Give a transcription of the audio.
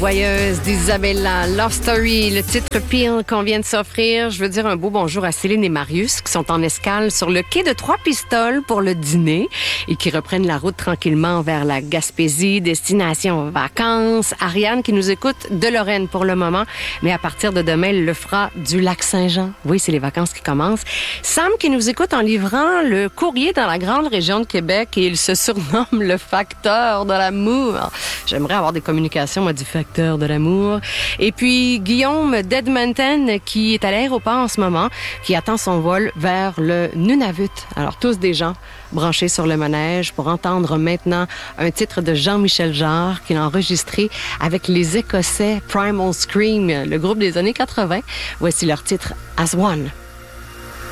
joyeuse d'Isabella. Love Story, le titre Peel qu'on vient de s'offrir. Je veux dire un beau bonjour à Céline et Marius qui sont en escale sur le quai de Trois-Pistoles pour le dîner et qui reprennent la route tranquillement vers la Gaspésie, destination vacances. Ariane qui nous écoute de Lorraine pour le moment, mais à partir de demain, elle le fera du Lac-Saint-Jean. Oui, c'est les vacances qui commencent. Sam qui nous écoute en livrant le courrier dans la grande région de Québec et il se surnomme le facteur de l'amour. J'aimerais avoir des communications, moi, du facteur de l'amour. Et puis, Guillaume d'Edmonton, qui est à l'aéroport en ce moment, qui attend son vol vers le Nunavut. Alors, tous des gens branchés sur le manège pour entendre maintenant un titre de Jean-Michel Jarre qu'il a enregistré avec les Écossais Primal Scream, le groupe des années 80. Voici leur titre As One.